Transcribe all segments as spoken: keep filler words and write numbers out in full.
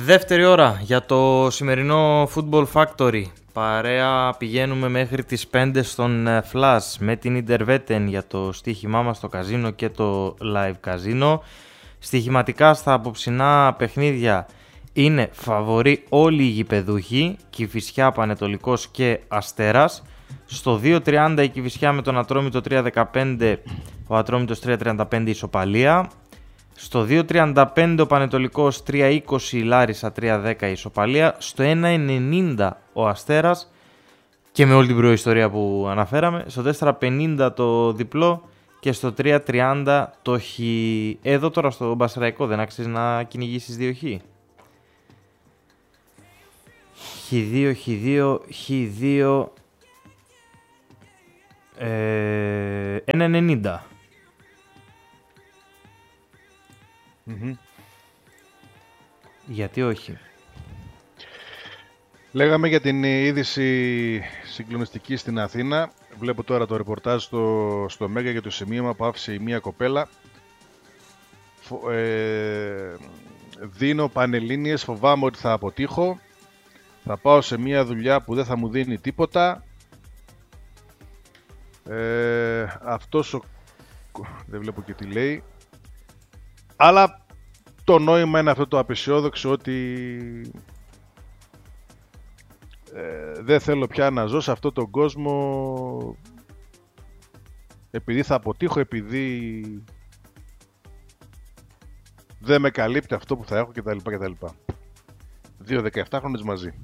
Δεύτερη ώρα για το σημερινό Football Factory. Παρέα πηγαίνουμε μέχρι τις πέντε στον Flash με την Interwetten για το στοίχημά μας στο καζίνο και το live καζίνο. Στοιχηματικά στα απόψινά παιχνίδια είναι φαβορί όλοι οι γηπεδούχοι, Κηφισιά, Πανετολικός και Αστέρας. Στο δύο τριάντα η Κηφισιά με τον Ατρόμητο τρία δεκαπέντε, ο Ατρόμητος τρία τριάντα πέντε ισοπαλία. Στο δύο τριάντα πέντε ο Πανετολικός τρία είκοσι, η Λάρισα τρία δέκα ισοπαλία. Στο ένα ενενήντα ο Αστέρας και με όλη την προϊστορία που αναφέραμε. Στο τέσσερα πενήντα το διπλό και στο τρία τριάντα το χ. Εδώ τώρα στο Μπασραϊκό δεν άξιζε να κυνηγήσεις δύο χ. χ δύο, χ δύο, χ δύο, ε, ένα ενενήντα. Mm-hmm. Γιατί όχι. Λέγαμε για την είδηση συγκλονιστική στην Αθήνα. Βλέπω τώρα το ρεπορτάζ στο, στο Μέγα για το σημείωμα που άφησε η μία κοπέλα. Φο, ε, δίνω πανελλήνιες, φοβάμαι ότι θα αποτύχω. Θα πάω σε μία δουλειά που δεν θα μου δίνει τίποτα. Ε, αυτός ο... Δεν βλέπω και τι λέει. Αλλά το νόημα είναι αυτό το απεσιόδοξο ότι ε, δεν θέλω πια να ζω σε αυτόν τον κόσμο επειδή θα αποτύχω, επειδή δεν με καλύπτει αυτό που θα έχω κτλ. κτλ. Δύο δεκαεφτάχρονες μαζί.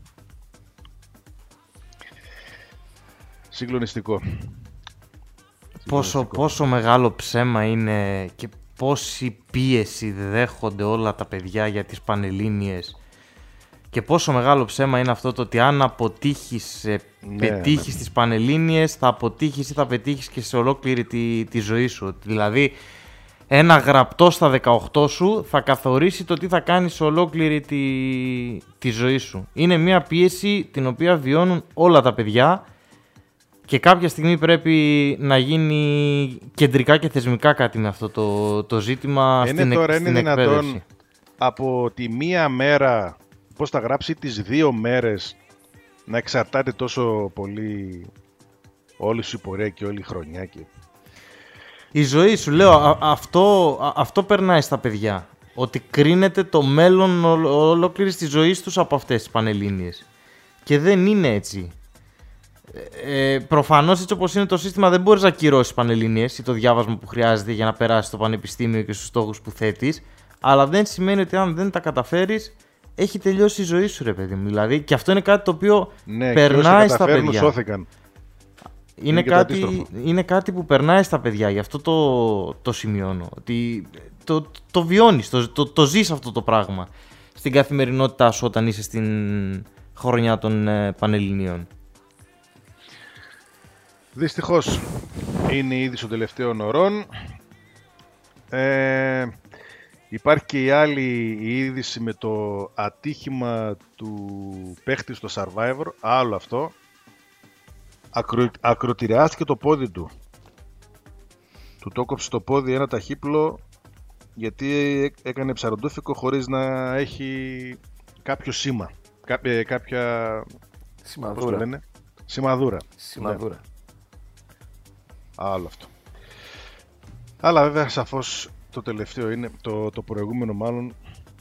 Συγκλονιστικό. Πόσο, πόσο μεγάλο ψέμα είναι και πόση πίεση δέχονται όλα τα παιδιά για τις Πανελλήνιες και πόσο μεγάλο ψέμα είναι αυτό το ότι αν αποτύχεις, ναι, πετύχεις ναι. τις Πανελλήνιες, θα αποτύχεις ή θα πετύχεις και σε ολόκληρη τη, τη ζωή σου. Δηλαδή ένα γραπτό στα δεκαοκτώ σου θα καθορίσει το τι θα κάνεις σε ολόκληρη τη, τη ζωή σου. Είναι μια πίεση την οποία βιώνουν όλα τα παιδιά. Και κάποια στιγμή πρέπει να γίνει κεντρικά και θεσμικά κάτι με αυτό το, το ζήτημα είναι στην, τώρα, εκ, στην είναι εκπαίδευση. Δυνατόν από τη μία μέρα, πώς θα γράψει τις δύο μέρες, να εξαρτάται τόσο πολύ όλη σου η πορεία και όλη η χρονιά. Και... Η ζωή σου, λέω, α, αυτό, α, αυτό περνάει στα παιδιά. Ότι κρίνεται το μέλλον ολόκληρης της ζωής τους από αυτές τις Πανελλήνιες. Και δεν είναι έτσι. Ε, προφανώς έτσι όπως είναι το σύστημα δεν μπορείς να κυρώσεις Πανελλήνιες ή το διάβασμα που χρειάζεται για να περάσεις στο πανεπιστήμιο και στους στόχους που θέτεις, αλλά δεν σημαίνει ότι αν δεν τα καταφέρεις έχει τελειώσει η ζωή σου, ρε παιδί μου. Δηλαδή, και αυτό είναι κάτι το οποίο ναι, περνάει στα παιδιά. Σώθηκαν. Είναι, είναι, κάτι, είναι κάτι που περνάει στα παιδιά, γι' αυτό το, το σημειώνω. Ότι το, το, το βιώνεις, το, το, το ζεις αυτό το πράγμα στην καθημερινότητά σου όταν είσαι στην χρονιά των ε, Πανελληνίων. Δυστυχώς είναι η είδηση των τελευταίων ωρών. Ε, υπάρχει και η άλλη η είδηση με το ατύχημα του παίχτη στο Survivor. Άλλο αυτό. Ακρο, ακροτηριάστηκε το πόδι του. Του το κόψε το πόδι ένα ταχύπλο γιατί έκανε ψαροντούφικο χωρίς να έχει κάποιο σήμα. Κά, ε, κάποια... Σημαδούρα. Πώς το λένε? Σημαδούρα. Σημαδούρα. Ναι. Άλλο αυτό. Αλλά βέβαια σαφώς το τελευταίο είναι, το, το προηγούμενο μάλλον,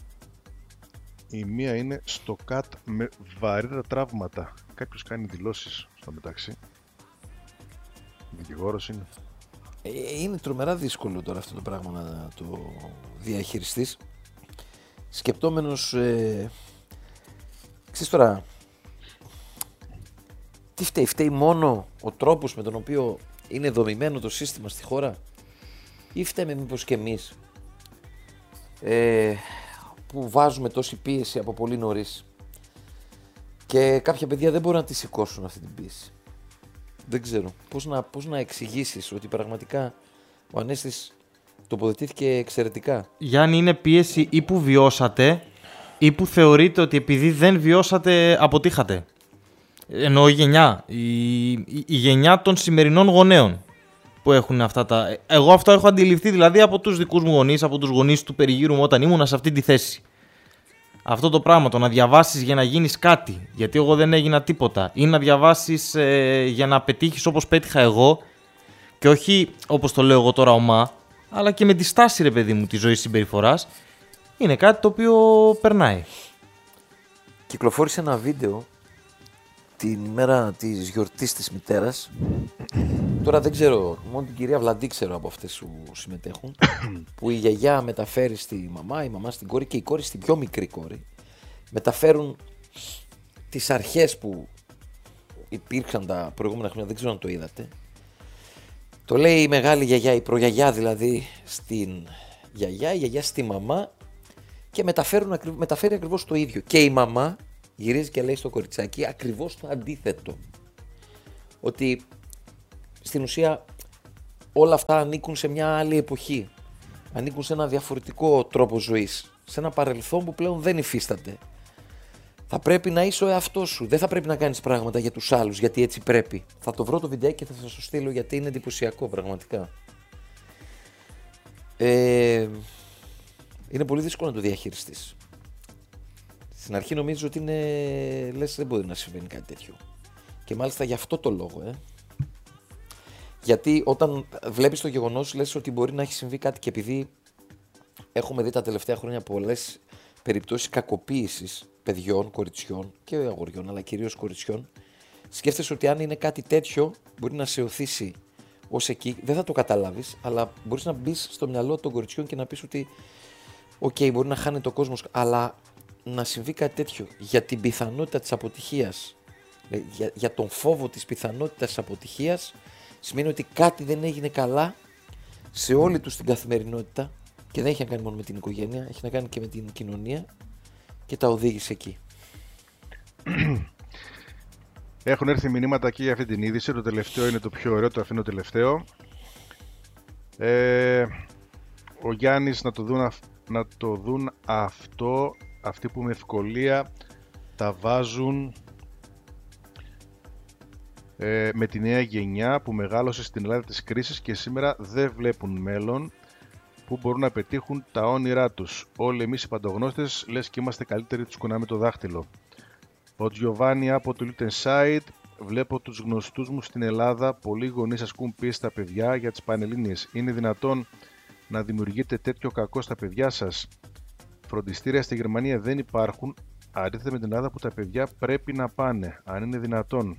η μία είναι στο κατ με βαρύτερα τραύματα. Κάποιος κάνει δηλώσεις στο μεταξύ. Δικηγόρος είναι. Ε, είναι τρομερά δύσκολο τώρα αυτό το πράγμα να το διαχειριστείς. Σκεπτόμενος, ε, ξέρεις τώρα, τι φταίει, φταίει μόνο ο τρόπος με τον οποίο είναι δομημένο το σύστημα στη χώρα ή φταίμε μήπως και εμείς ε, που βάζουμε τόση πίεση από πολύ νωρίς και κάποια παιδιά δεν μπορούν να τη σηκώσουν αυτή την πίεση. Δεν ξέρω πώς να, πώς να εξηγήσεις ότι πραγματικά ο Ανέστης τοποθετήθηκε εξαιρετικά. Γιάννη, είναι πίεση ή που βιώσατε ή που θεωρείτε ότι επειδή δεν βιώσατε αποτύχατε. Εννοώ η γενιά, η, η, η γενιά των σημερινών γονέων που έχουν αυτά τα... Εγώ αυτό έχω αντιληφθεί δηλαδή από τους δικούς μου γονείς, από τους γονείς του περιγύρου μου όταν ήμουνα σε αυτή τη θέση. αυτό το πράγμα, το να διαβάσεις για να γίνεις κάτι, γιατί εγώ δεν έγινα τίποτα, ή να διαβάσεις ε, για να πετύχεις όπως πέτυχα εγώ, και όχι όπως το λέω εγώ τώρα ομά, αλλά και με τη στάση, ρε παιδί μου, τη ζωής συμπεριφοράς, είναι κάτι το οποίο περνάει. Κυκλοφόρησε ένα βίντεο την ημέρα της γιορτής της μητέρας. Τώρα δεν ξέρω, μόνο την κυρία Βλαντή ξέρω από αυτές που συμμετέχουν, που η γιαγιά μεταφέρει στη μαμά, η μαμά στην κόρη και η κόρη στην πιο μικρή κόρη. Μεταφέρουν τις αρχές που υπήρξαν τα προηγούμενα χρόνια, δεν ξέρω αν το είδατε. Το λέει η μεγάλη γιαγιά, η προγιαγιά δηλαδή, στην γιαγιά, η γιαγιά στη μαμά, και μεταφέρουν, μεταφέρει ακριβώς το ίδιο. Και η μαμά γυρίζει και λέει στο κοριτσάκι ακριβώς το αντίθετο. Ότι στην ουσία όλα αυτά ανήκουν σε μια άλλη εποχή. Ανήκουν σε ένα διαφορετικό τρόπο ζωής. Σε ένα παρελθόν που πλέον δεν υφίσταται. Θα πρέπει να είσαι ο εαυτός σου. Δεν θα πρέπει να κάνεις πράγματα για τους άλλους, γιατί έτσι πρέπει. Θα το βρω το βιντεάκι και θα σας το στείλω, γιατί είναι εντυπωσιακό πραγματικά. Ε, είναι πολύ δύσκολο να το διαχειριστείς. Στην αρχή νομίζω ότι είναι, λες, δεν μπορεί να συμβαίνει κάτι τέτοιο. Και μάλιστα γι' αυτό το λόγο, ε. Γιατί όταν βλέπεις το γεγονός, λες ότι μπορεί να έχει συμβεί κάτι, και επειδή έχουμε δει τα τελευταία χρόνια πολλές περιπτώσεις κακοποίησης παιδιών, κοριτσιών και αγοριών, αλλά κυρίως κοριτσιών, σκέφτεσαι ότι αν είναι κάτι τέτοιο μπορεί να σε οθήσει ως εκεί. Δεν θα το καταλάβεις, αλλά μπορείς να μπεις στο μυαλό των κοριτσιών και να πεις ότι οκ, okay, μπορεί να χάνει το κόσμος, αλλά να συμβεί κάτι τέτοιο για την πιθανότητα της αποτυχίας, για, για τον φόβο της πιθανότητας της αποτυχίας, σημαίνει ότι κάτι δεν έγινε καλά σε όλη τους την καθημερινότητα, και δεν έχει να κάνει μόνο με την οικογένεια, έχει να κάνει και με την κοινωνία, και τα οδήγησε εκεί. Έχουν έρθει μηνύματα και για αυτή την είδηση. Το τελευταίο είναι το πιο ωραίο, το αφήνω τελευταίο. Ε, ο Γιάννης, να το δουν, να το δουν αυτό, αυτοί που με ευκολία τα βάζουν ε, με τη νέα γενιά που μεγάλωσε στην Ελλάδα της κρίσης και σήμερα δεν βλέπουν μέλλον, που μπορούν να πετύχουν τα όνειρά τους. Όλοι εμείς οι παντογνώστες λες και είμαστε καλύτεροι, τους κουνάμε το δάχτυλο. Ο Τζιοβάνι από το Liechtenstein: βλέπω τους γνωστούς μου στην Ελλάδα, πολλοί γονείς ασκούν πίεση στα παιδιά για τις Πανελλήνιες. Είναι δυνατόν να δημιουργείτε τέτοιο κακό στα παιδιά σας? Φροντιστήρια στη Γερμανία δεν υπάρχουν, αντίθετα με την Ελλάδα που τα παιδιά πρέπει να πάνε, αν είναι δυνατόν.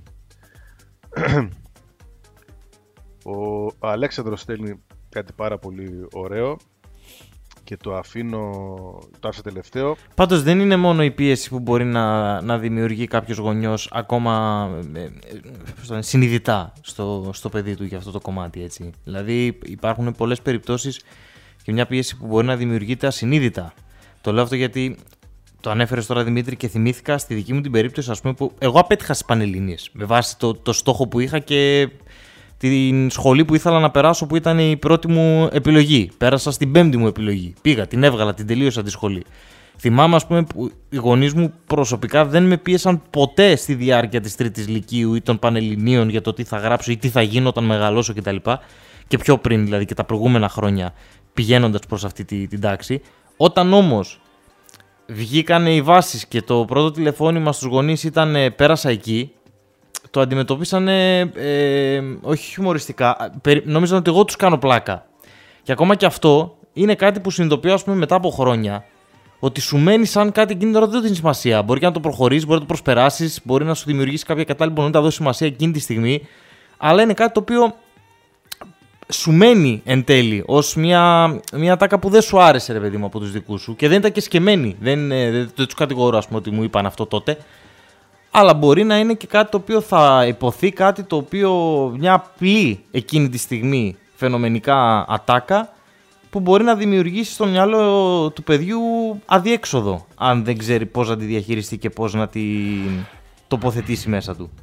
Ο Αλέξανδρος στέλνει κάτι πάρα πολύ ωραίο και το αφήνω, το άφησα τελευταίο. Πάντως δεν είναι μόνο η πίεση που μπορεί να, να δημιουργεί κάποιος γονιός ακόμα ε, ε, συνειδητά στο, στο παιδί του για αυτό το κομμάτι, έτσι. Δηλαδή υπάρχουν πολλές περιπτώσεις και μια πίεση που μπορεί να δημιουργείται ασυνείδητα. Το λέω αυτό γιατί το ανέφερες τώρα, Δημήτρη, και θυμήθηκα στη δική μου την περίπτωση, ας πούμε, που εγώ απέτυχα στις Πανελλήνιες με βάση το, το στόχο που είχα και την σχολή που ήθελα να περάσω, που ήταν η πρώτη μου επιλογή. Πέρασα στην πέμπτη μου επιλογή. Πήγα, την έβγαλα, την τελείωσα τη σχολή. Θυμάμαι, ας πούμε, που οι γονείς μου προσωπικά δεν με πίεσαν ποτέ στη διάρκεια της τρίτης λυκείου ή των Πανελληνίων για το τι θα γράψω ή τι θα γίνω όταν μεγαλώσω κτλ. Και πιο πριν, δηλαδή, και τα προηγούμενα χρόνια πηγαίνοντας προς αυτή την, την τάξη. Όταν όμως βγήκαν οι βάσεις και το πρώτο τηλεφώνημα στους γονείς ήταν ε, πέρασα εκεί, το αντιμετωπίσαν ε, ε, όχι χιουμοριστικά. Νόμιζαν ότι εγώ τους κάνω πλάκα. Και ακόμα και αυτό είναι κάτι που συνειδητοποιώ, ας πούμε, μετά από χρόνια, ότι σου μένει σαν κάτι εκείνη την ώρα, δεν δίνει σημασία. Μπορεί να το προχωρήσεις, μπορεί να το προσπεράσεις, μπορεί να σου δημιουργήσει κάποια κατάλληλη, μπορεί να τα δώσει σημασία εκείνη τη στιγμή. Αλλά είναι κάτι το οποίο σου μένει εν τέλει ως μια, μια τάκα που δεν σου άρεσε, ρε παιδί μου, από τους δικούς σου, και δεν ήταν και σκεμμένη. Δεν, δεν, δεν τους κατηγορώ, ας πούμε, ότι μου είπαν αυτό τότε. Αλλά μπορεί να είναι και κάτι το οποίο θα υποθεί, κάτι το οποίο μια απλή εκείνη τη στιγμή φαινομενικά ατάκα, που μπορεί να δημιουργήσει στο μυαλό του παιδιού αδιέξοδο, αν δεν ξέρει πώς να τη διαχειριστεί και πώς να τη τοποθετήσει μέσα του.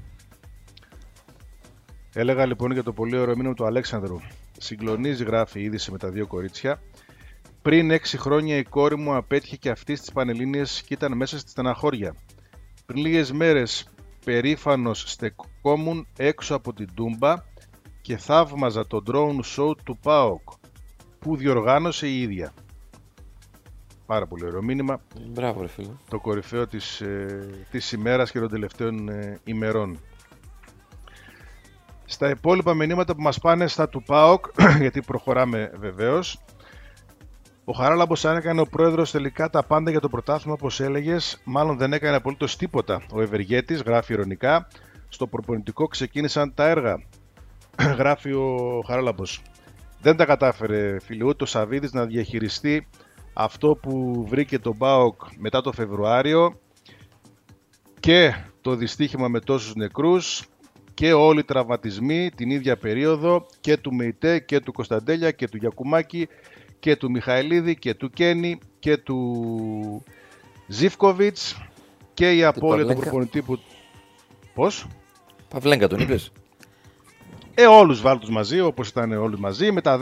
Έλεγα λοιπόν για το πολύ ωραίο μήνυμα του Αλέξανδρου. Συγκλονίζει, γράφει η είδηση με τα δύο κορίτσια. Πριν έξι χρόνια η κόρη μου απέτυχε και αυτή στις Πανελλήνιες και ήταν μέσα στη στεναχώρια. Πριν λίγες μέρες περήφανος στεκόμουν έξω από την Τούμπα και θαύμαζα το drone show του ΠΑΟΚ που διοργάνωσε η ίδια. Πάρα πολύ ωραίο μήνυμα. Μπράβο, ρε φίλε. Το κορυφαίο της, ε, της ημέρας και των τελευταίων ε, ημερών. Στα υπόλοιπα μηνύματα που μας πάνε στα του ΠΑΟΚ, γιατί προχωράμε βεβαίως. Ο Χαράλαμπος αν έκανε ο πρόεδρος τελικά τα πάντα για το πρωτάθλημα, όπως έλεγες, μάλλον δεν έκανε απολύτως τίποτα. Ο Ευεργέτης γράφει ειρωνικά, στο προπονητικό ξεκίνησαν τα έργα. Γράφει ο Χαράλαμπος. Δεν τα κατάφερε φίλε ούτε ο Σαβίδης να διαχειριστεί αυτό που βρήκε τον ΠΑΟΚ μετά το Φεβρουάριο και το δυστύχημα με τόσους νεκρούς και όλοι οι τραυματισμοί την ίδια περίοδο και του Μεϊτέ και του Κωνσταντέλια και του Γιακουμάκη και του Μιχαηλίδη και του Κένι και του Ζίβκοβιτς και η απώλεια του προπονητή που... Πώς? Παυλέγκα τον είπες? Ε, όλους βάλ τους μαζί όπως ήταν όλοι μαζί. Με τα